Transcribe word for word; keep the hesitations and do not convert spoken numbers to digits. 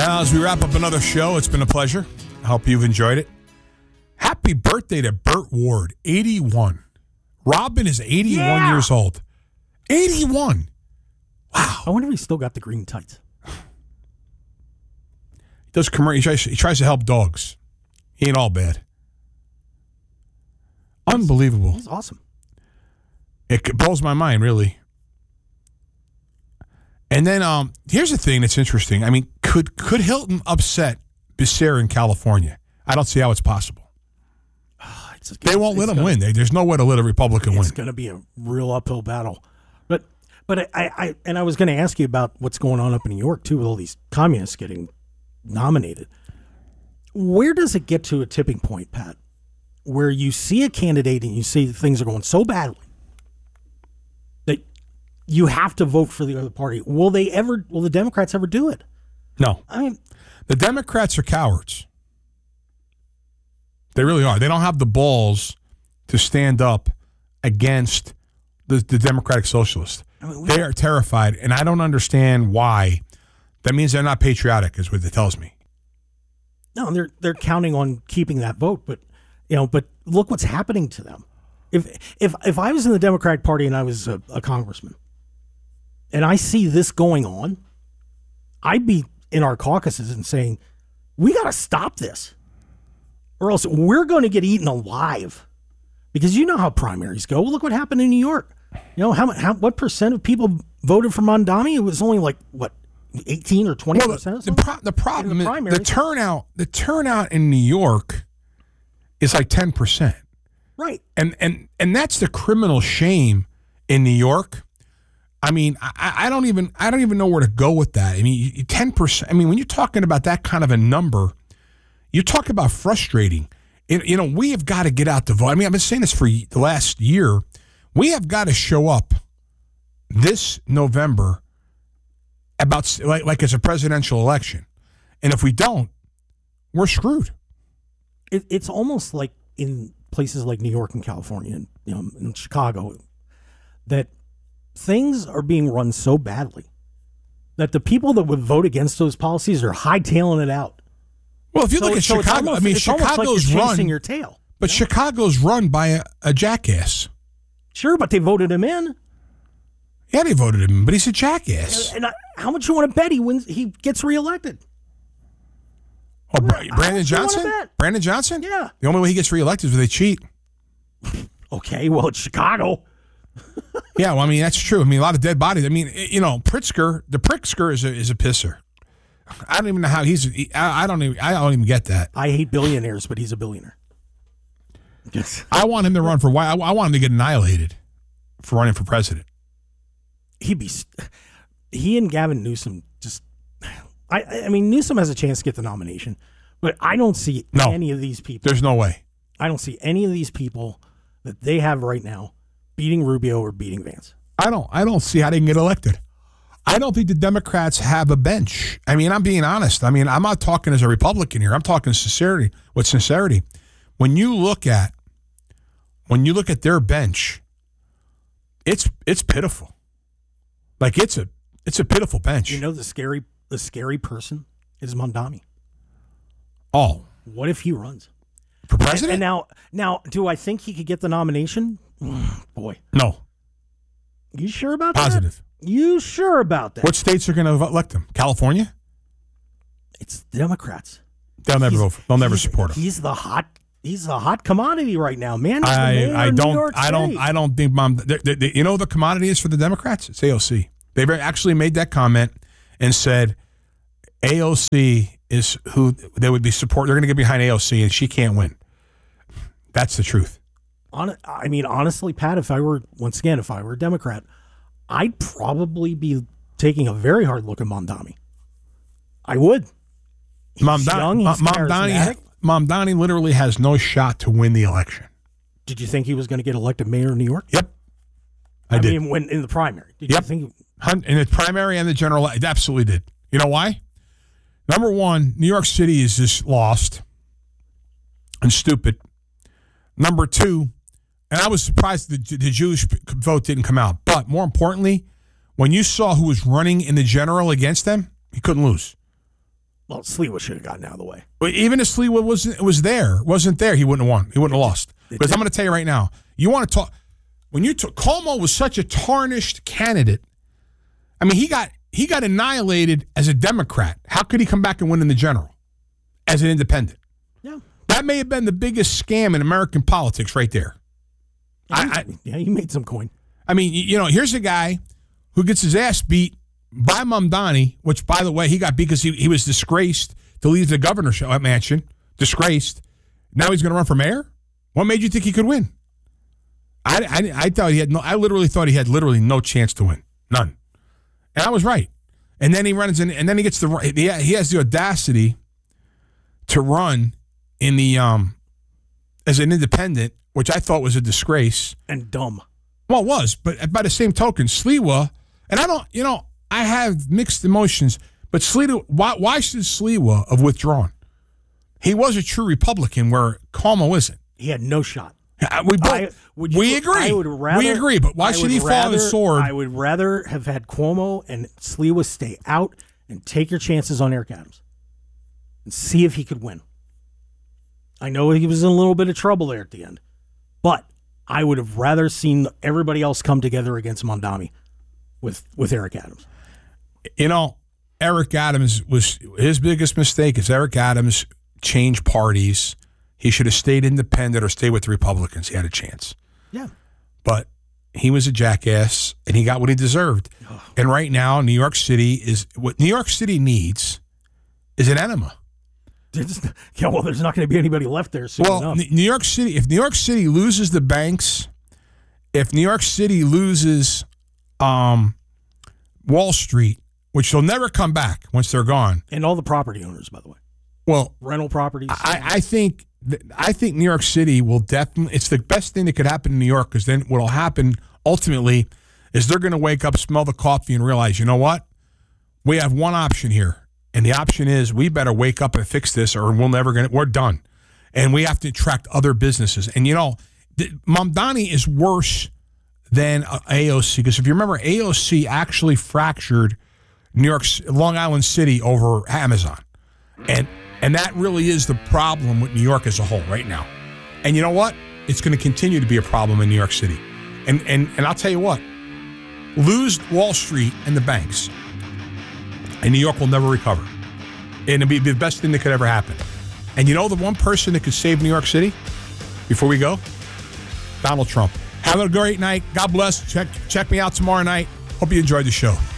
Well, as we wrap up another show, it's been a pleasure. I hope you've enjoyed it. Happy birthday to Burt Ward, eighty-one. Robin is eighty-one yeah. years old. eighty-one. Wow. I wonder if he's still got the green tights. He does commer- he tries, he tries to help dogs. He ain't all bad. Unbelievable. He's awesome. It blows my mind, really. And then um, here's the thing that's interesting. I mean, could could Hilton upset Becerra in California? I don't see how it's possible. Oh, it's, it's, they won't let him gonna, win. They, there's no way to let a Republican it's win. It's going to be a real uphill battle. But but I, I and I was going to ask you about what's going on up in New York too, with all these communists getting nominated. Where does it get to a tipping point, Pat, where you see a candidate and you see things are going so badly that you have to vote for the other party? Will they ever? Will the Democrats ever do it? No. I mean, the Democrats are cowards. They really are. They don't have the balls to stand up against the, the Democratic Socialists. I mean, they are terrified, and I don't understand why. That means they're not patriotic, is what it tells me. No, they're they're counting on keeping that vote, but you know, but look what's happening to them. If if if I was in the Democratic Party and I was a, a congressman, and I see this going on, I'd be in our caucuses and saying, we got to stop this, or else we're going to get eaten alive. Because you know how primaries go. Look what happened in New York. You know how, how what percent of people voted for Mondami? It was only like what, eighteen or twenty well, percent. The, the, pro- the problem the is the turnout. The turnout in New York is like ten percent. Right. And and and that's the criminal shame in New York. I mean, I, I don't even I don't even know where to go with that. I mean, ten percent. I mean, when you're talking about that kind of a number, you talk about frustrating. It, you know, we have got to get out to vote. I mean, I've been saying this for the last year. We have got to show up this November about like like it's a presidential election, and if we don't, we're screwed. It, it's almost like in places like New York and California, and you know, in Chicago, that things are being run so badly that the people that would vote against those policies are hightailing it out. Well, if you so, look at so Chicago, almost, I mean, it's Chicago's like you're run chasing your tail. But you know? Chicago's run by a, a jackass. Sure, but they voted him in. Yeah, they voted him in, but he's a jackass. And, and I, how much you want to bet he wins? He gets reelected. Oh, Brandon Johnson? Brandon Johnson? Yeah. The only way he gets reelected is if they cheat. Okay, well, it's Chicago. Yeah, well, I mean, that's true. I mean, a lot of dead bodies. I mean, you know, Pritzker, the Pritzker is a, is a pisser. I don't even know how he's. I, I don't even. I don't even get that. I hate billionaires, but he's a billionaire. Yes. I want him to run for. I, I want him to get annihilated for running for president. He'd be. He and Gavin Newsom just. I. I mean, Newsom has a chance to get the nomination, but I don't see no, any of these people. There's no way. I don't see any of these people that they have right now beating Rubio or beating Vance. I don't. I don't see how they can get elected. I don't think the Democrats have a bench. I mean, I'm being honest. I mean, I'm not talking as a Republican here. I'm talking sincerity. With sincerity, when you look at when you look at their bench, it's it's pitiful. Like it's a it's a pitiful bench. You know, the scary the scary person is Mondami. Oh, what if he runs for president? And, and now, now, do I think he could get the nomination? Boy, no. You sure about Positive. that? Positive. You sure about that? What states are going to elect him? California? It's Democrats. They'll never vote. They'll never support him. He's the hot. He's the hot commodity right now, man. I, I don't. I don't. I don't think, Mom. They, they, they, you know, what the commodity is for the Democrats. It's A O C. They've actually made that comment and said A O C is who they would be support. They're going to get behind A O C, and she can't win. That's the truth. On, I mean, honestly, Pat, if I were once again, if I were a Democrat, I'd probably be taking a very hard look at Mondami. I would. He's Mom young, he's Mamdani, Mamdani literally has no shot to win the election. Did you think he was going to get elected mayor of New York? Yep. I, I did. mean, when in the primary. Did yep. you think in the primary and the general, it absolutely did. You know why? Number one, New York City is just lost and stupid. Number two, and I was surprised the, the Jewish vote didn't come out. But more importantly, when you saw who was running in the general against them, he couldn't lose. Well, Sliwa should have gotten out of the way. But even if Sliwa wasn't was there, wasn't there, he wouldn't have won. He wouldn't have lost. Because I'm going to tell you right now, you want to talk when you talk, Cuomo was such a tarnished candidate. I mean, he got he got annihilated as a Democrat. How could he come back and win in the general as an independent? Yeah, that may have been the biggest scam in American politics, right there. Yeah, I, I, yeah, he made some coin. I mean, you know, here's a guy who gets his ass beat by Mamdani, which, by the way, he got beat because he, he was disgraced to leave the governorship mansion. Disgraced. Now he's going to run for mayor? What made you think he could win? I, I, I thought he had no. I literally thought he had literally no chance to win. None. And I was right. And then he runs in, and then he gets the he, he has the audacity to run in the um as an independent, which I thought was a disgrace. And dumb. Well, it was, but by the same token, Sliwa, and I don't, you know, I have mixed emotions, but Sliwa, why, why should Sliwa have withdrawn? He was a true Republican where Cuomo isn't. He had no shot. We both, I, you, we agree. I would rather, we agree, but why I should he rather, fall on his sword? I would rather have had Cuomo and Sliwa stay out and take your chances on Eric Adams and see if he could win. I know he was in a little bit of trouble there at the end, but I would have rather seen everybody else come together against Mamdani with, with Eric Adams. You know, Eric Adams was his biggest mistake is Eric Adams changed parties. He should have stayed independent or stayed with the Republicans. He had a chance. Yeah. But he was a jackass, and he got what he deserved. Oh. And right now, New York City is what New York City needs is an enema. Yeah, well, there's not going to be anybody left there soon well, enough. New York City, if New York City loses the banks, if New York City loses um, Wall Street, which they'll never come back once they're gone. And all the property owners, by the way. Well, rental properties. I, I think I think New York City will definitely, it's the best thing that could happen in New York, because then what will happen ultimately is they're going to wake up, smell the coffee, and realize, you know what? We have one option here. And the option is we better wake up and fix this, or we'll never get it. We're done. And we have to attract other businesses. And, you know, Mamdani is worse than A O C, because if you remember, A O C actually fractured New York, Long Island City over Amazon. And and that really is the problem with New York as a whole right now. And you know what? It's going to continue to be a problem in New York City. And and and I'll tell you what, lose Wall Street and the banks, and New York will never recover. And it'll be the best thing that could ever happen. And you know the one person that could save New York City before we go? Donald Trump. Have a great night. God bless. Check check me out tomorrow night. Hope you enjoyed the show.